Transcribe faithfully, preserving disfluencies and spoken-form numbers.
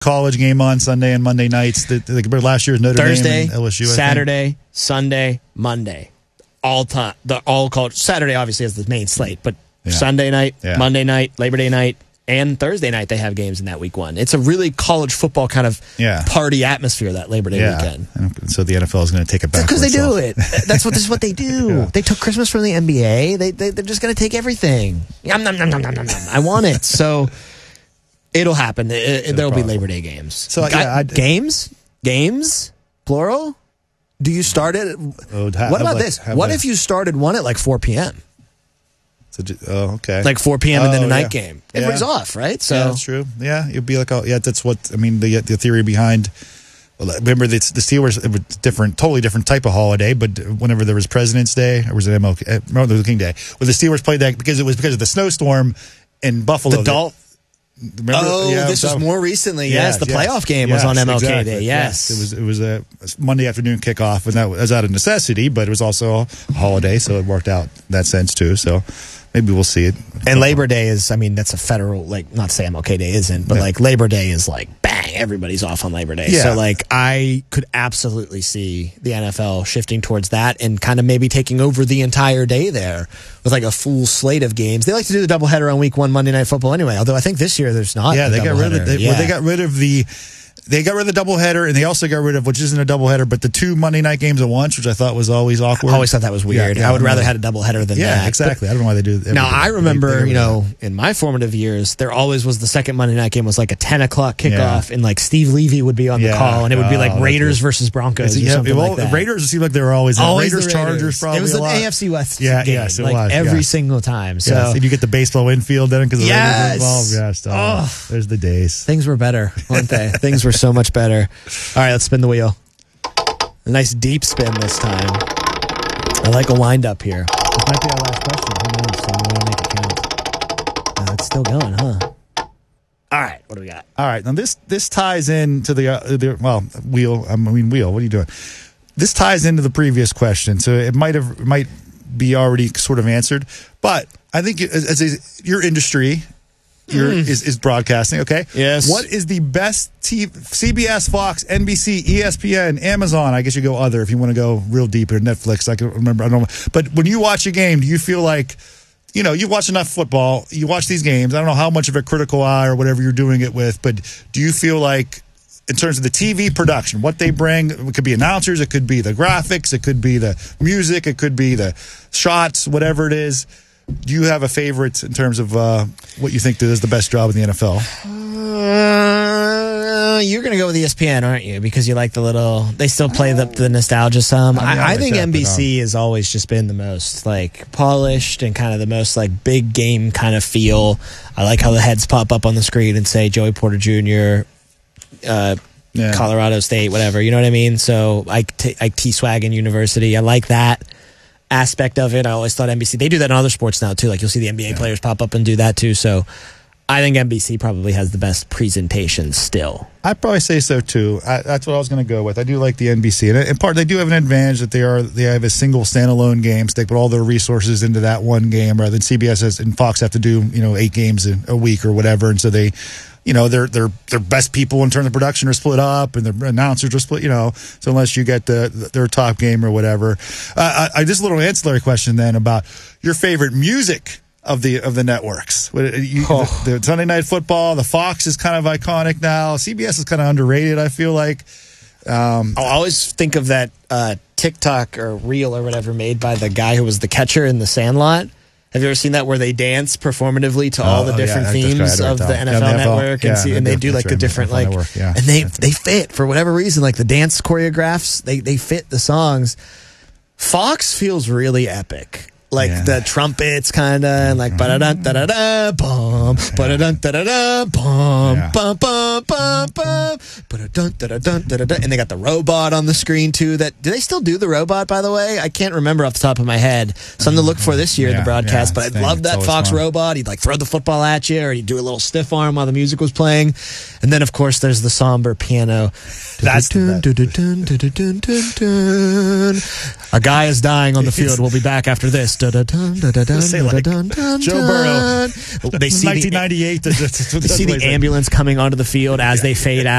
college game on Sunday and Monday nights. The, the, last year's Notre Thursday, Dame and L S U. I Saturday, think. Sunday, Monday. All time. The all college. Saturday obviously has the main slate, but yeah. Sunday night, yeah. Monday night, Labor Day night, and Thursday night they have games in that week one. It's a really college football kind of yeah. party atmosphere that Labor Day yeah. weekend. And so the N F L is going to take it back because they do it. That's what this is what they do. yeah. They took Christmas from the N B A. They, they they're just going to take everything. Yum, nom, nom, nom, nom, nom, nom. I want it. So it'll happen. It, it, there'll be Labor Day games. So yeah, I, games, games, plural. Do you start it? Oh, have, what about like, this? What like, if you started one at like four p.m.? So, oh, okay. Like four p.m. and then oh, a night yeah. game. Everybody's yeah. off, right? So yeah, that's true. Yeah, it'd be like, oh, yeah, that's what I mean. The the theory behind. Well, remember, the, the Steelers, it was different, totally different type of holiday. But whenever there was President's Day, or was it M L K, Martin Luther King Day? Well, the Steelers played that because it was because of the snowstorm in Buffalo. The Dolph- Remember? Oh, yeah, this was more recently. Yes, yes, the yes, playoff game yes, was on M L K exactly, Day. Yes. yes, it was. It was a Monday afternoon kickoff, and that was out of necessity, but it was also a holiday, so it worked out in that sense too. So maybe we'll see it. And Labor Day is, I mean, that's a federal, like, not to say M L K Day isn't, but yeah. like Labor Day is like, bang, everybody's off on Labor Day. Yeah. So, like, I could absolutely see the N F L shifting towards that and kind of maybe taking over the entire day there with like a full slate of games. They like to do the doubleheader on week one Monday Night Football anyway, although I think this year there's not. Yeah, a they got rid of, they, yeah. well, they got rid of the. They got rid of the doubleheader, and they also got rid of, which isn't a doubleheader, but the two Monday night games at once, which I thought was always awkward. I always thought that was weird. Yeah, yeah, I would I rather had a doubleheader than yeah, that. Yeah, exactly. But I don't know why they do that. Now, I remember, they, they you know, in my formative years, there always was the second Monday night game was like a ten o'clock kickoff, yeah. and like Steve Levy would be on yeah. the call, and it would be like oh, Raiders versus Broncos it, or yeah, something well, like that. Raiders seemed like they were always, always Raiders, Raiders, Chargers, probably It was a an lot. A F C West yeah, game, yes, it like was, every yeah. single time. So yes. And you get the baseball infield then because the yes. Raiders were involved. Yes, oh, oh. There's the days. Things were better, weren't they? Things were so much better. All right, let's spin the wheel. A nice deep spin this time. I like a wind up here. This might be our last question. Who knows? So we want to make it count. Uh, it's still going, huh? All right, what do we got? All right, now this this ties in to the, uh, the well wheel. I mean wheel. What are you doing? This ties into the previous question, so it might have might be already sort of answered. But I think as, as a, your industry. Your, mm. is, is broadcasting, okay? Yes. What is the best T V, C B S, Fox, N B C, E S P N, Amazon? I guess you go other if you want to go real deep, or Netflix. I can remember. I don't know. But when you watch a game, do you feel like, you know, you watch enough football, you watch these games. I don't know how much of a critical eye or whatever you're doing it with, but do you feel like, in terms of the T V production, what they bring, it could be announcers, it could be the graphics, it could be the music, it could be the shots, whatever it is. Do you have a favorite in terms of uh, what you think does the best job in the N F L? Uh, you're going to go with E S P N, aren't you? Because you like the little, they still play the, the nostalgia some. I, mean, I, I think that, N B C has always just been the most like polished and kind of the most like big game kind of feel. I like how the heads pop up on the screen and say Joey Porter Junior, uh, yeah. Colorado State, whatever. You know what I mean? So Ike T, Ike T-Swaggin University. I like that aspect of it. I always thought N B C, they do that in other sports now too. Like you'll see the N B A yeah. players pop up and do that too. So I think N B C probably has the best presentation still. I'd probably say so too. I, that's what I was going to go with. I do like the N B C, and in part they do have an advantage that they are they have a single standalone game. So they put all their resources into that one game, rather than C B S has, and Fox have to do you know eight games a, a week or whatever. And so they, you know, their their their best people in terms of production are split up, and their announcers are split. You know, so unless you get the their top game or whatever, uh, I, I just a little ancillary question then about your favorite music of the of the networks. You, oh. the, the Sunday Night Football, the Fox is kind of iconic now. C B S is kind of underrated, I feel like. Um, I always think of that uh, TikTok or reel or whatever made by the guy who was the catcher in The Sandlot. Have you ever seen that where they dance performatively to all oh, the different yeah, themes of the N F L yeah, Network, yeah, and, see, and they do like the different like, yeah, and they they fit for whatever reason, like the dance choreographs, they they fit the songs. Fox feels really epic. Like yeah. the trumpets, kind of, and like ba da da da da bum, ba da da da da bum, bum bum bum bum, ba da da da da da da. And they got the robot on the screen too. That do they still do the robot? By the way, I can't remember off the top of my head. Something to look for this year yeah, in the broadcast. Yeah, but I loved that Fox fun. robot. He'd like throw the football at you, or he'd do a little stiff arm while the music was playing. And then of course there's the somber piano. That's the A guy is dying on the field. We'll be back after this. Say like Joe Burrow. They see nineteen ninety-eight. the, they see the ambulance coming onto the field as yeah. they fade out.